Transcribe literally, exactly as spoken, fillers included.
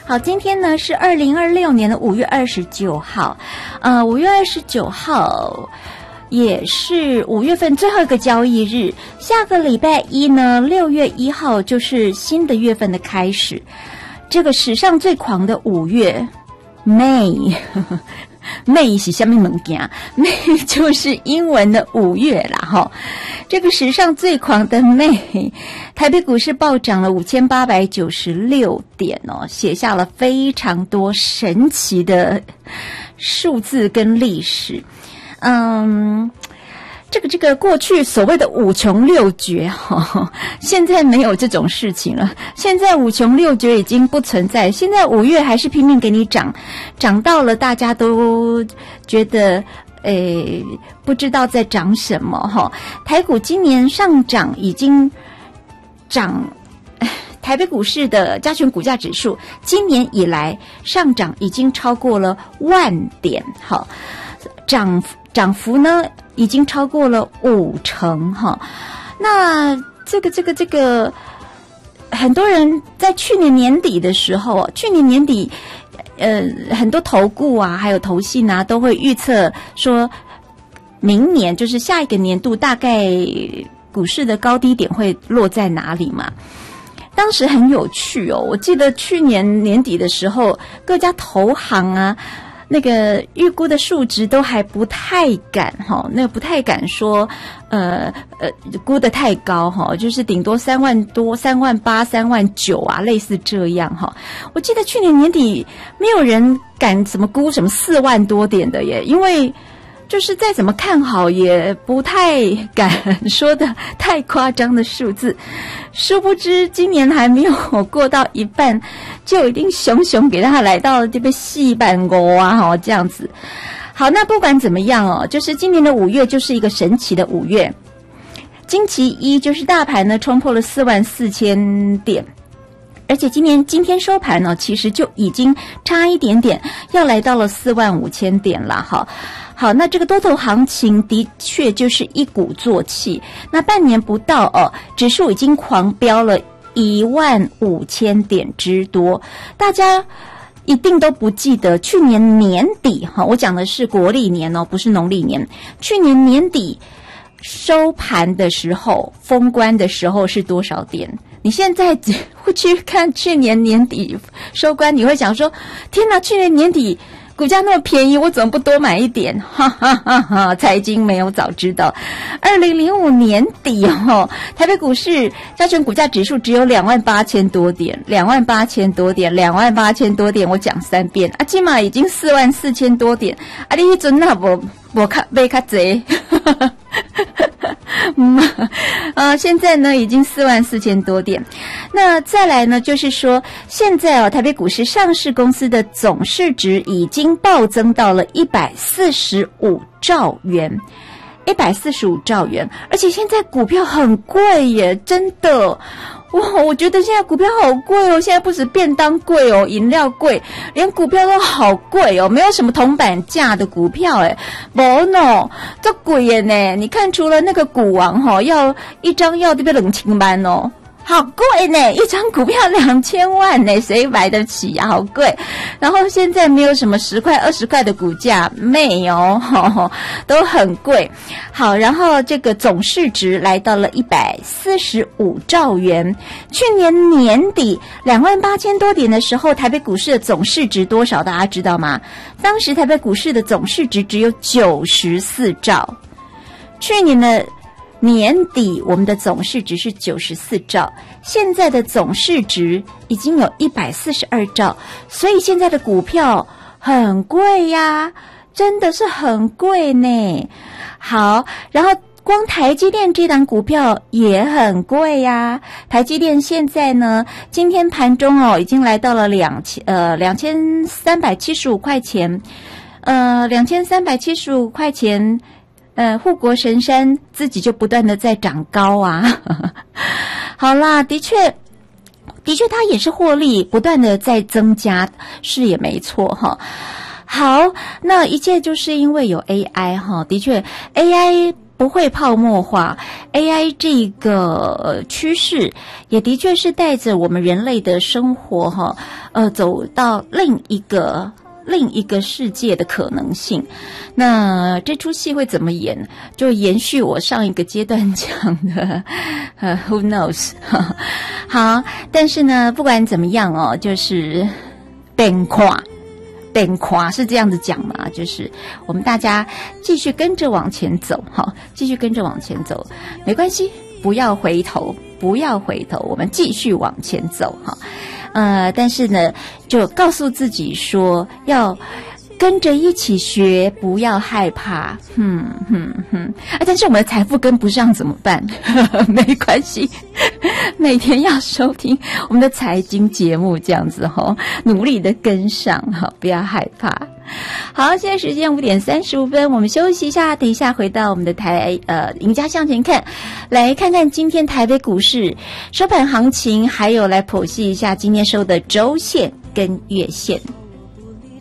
好，今天呢是二零二六年的五月二十九号，呃，五月二十九号也是五月份最后一个交易日。下个礼拜一呢，六月一号就是新的月份的开始。这个史上最狂的五月 ，May， May 是什么物件 ？May 就是英文的五月啦，哈。这个史上最狂的 May， 台北股市暴涨了五千八百九十六点哦，写下了非常多神奇的数字跟历史。嗯，这个这个过去所谓的五穷六绝哈，现在没有这种事情了。现在五穷六绝已经不存在，现在五月还是拼命给你涨，涨到了大家都觉得诶不知道在涨什么哈。台股今年上涨已经涨，台北股市的加权股价指数今年以来上涨已经超过了万点，好，涨涨幅呢已经超过了五成哈。那这个这个这个，很多人在去年年底的时候，去年年底，呃，很多投顾啊，还有投信啊，都会预测说，明年就是下一个年度大概股市的高低点会落在哪里嘛？当时很有趣哦，我记得去年年底的时候，各家投行啊。那个预估的数值都还不太敢哈，那个不太敢说，呃呃，估得太高哈，就是顶多三万多、三万八、三万九啊，类似这样哈。我记得去年年底没有人敢怎么估什么四万多点的耶，因为就是再怎么看好也不太敢说的太夸张的数字。殊不知今年还没有过到一半，就已经熊熊给他来到这边四万五啊，哈，这样子。好，那不管怎么样哦，就是今年的五月就是一个神奇的五月。惊奇一就是大盘呢冲破了四万四千点。而且今年今天收盘呢，其实就已经差一点点要来到了四万五千点了哈。好，那这个多头行情的确就是一鼓作气。那半年不到哦，指数已经狂飙了一万五千点之多。大家一定都不记得去年年底哈，我讲的是国历年哦，不是农历年。去年年底收盘的时候，封关的时候是多少点？你现在会去看去年年底收官，你会想说：天哪，去年年底股价那么便宜，我怎么不多买一点？哈哈哈哈！财经没有早知道。二零零五年底哦，台北股市加权股价指数只有两万八千多点，两万八千多点，两万八千多点，我讲三遍啊，起码已经四万四千多点啊！你那阵那无无卡买卡济。嗯，呃，现在呢已经四万四千多点。那再来呢，就是说现在哦，台北股市上市公司的总市值已经暴增到了一百四十五兆元，一百四十五兆元，而且现在股票很贵耶，真的。哇，我觉得现在股票好贵哦，现在不止便当贵哦，饮料贵，连股票都好贵哦，没有什么铜板价的股票诶，没呢，这贵耶呢。你看，除了那个股王哈、哦，要一张要这边冷清班哦。好贵呢，一张股票两千万呢，谁买得起啊？好贵。然后现在没有什么十块、二十块的股价，没有，呵呵，都很贵。好，然后这个总市值来到了一百四十五兆元。去年年底两万八千多点的时候，台北股市的总市值多少？大家知道吗？当时台北股市的总市值只有九十四兆。去年的年底我们的总市值是九十四兆，现在的总市值已经有一百四十二兆，所以现在的股票很贵呀，真的是很贵呢。好，然后光台积电这档股票也很贵呀，台积电现在呢，今天盘中哦已经来到了两千呃两千三百七十五块钱，呃两千三百七十五块钱。呃，护国神山自己就不断的在长高啊。好啦，的确，的确，它也是获利不断的在增加，是也没错哈。好，那一切就是因为有 A I 哈，的确 A I 不会泡沫化 ，A I 这个趋势也的确是带着我们人类的生活哈，呃，走到另一个另一个世界的可能性。那这出戏会怎么演？就延续我上一个阶段讲的，呃 ，Who knows？ 好，但是呢，不管怎么样哦，就是变化。变垮是这样子讲嘛，就是我们大家继续跟着往前走，哈，继续跟着往前走，没关系，不要回头，不要回头，我们继续往前走，哈，呃，但是呢，就告诉自己说要跟着一起学，不要害怕，哼哼哼，啊，但是我们的财富跟不上怎么办？没关系。每天要收听我们的财经节目，这样子哈，努力的跟上哈，不要害怕。好，现在时间五点三十五分，我们休息一下，等一下回到我们的台呃赢家向前看，来看看今天台北股市收盘行情，还有来剖析一下今天收的周线跟月线。